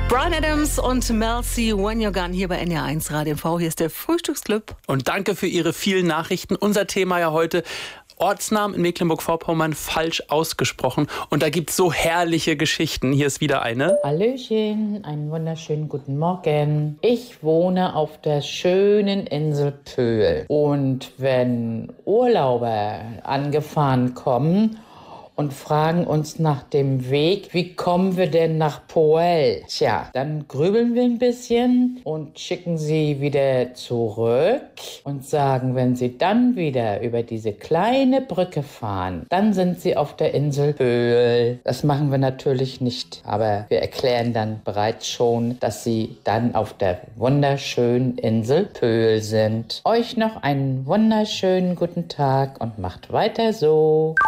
Bryan Adams und Mel C. When You're Gone hier bei NR1 Radio V. Hier ist der Frühstücksclub. Und danke für Ihre vielen Nachrichten. Unser Thema ja heute: Ortsnamen in Mecklenburg-Vorpommern falsch ausgesprochen. Und da gibt es so herrliche Geschichten. Hier ist wieder eine. Hallöchen, einen wunderschönen guten Morgen. Ich wohne auf der schönen Insel Pöhl. Und wenn Urlauber angefahren kommen und fragen uns nach dem Weg, wie kommen wir denn nach Poel? Tja, dann grübeln wir ein bisschen und schicken sie wieder zurück und sagen, wenn sie dann wieder über diese kleine Brücke fahren, dann sind sie auf der Insel Pöhl. Das machen wir natürlich nicht, aber wir erklären dann bereits schon, dass sie dann auf der wunderschönen Insel Pöhl sind. Euch noch einen wunderschönen guten Tag und macht weiter so.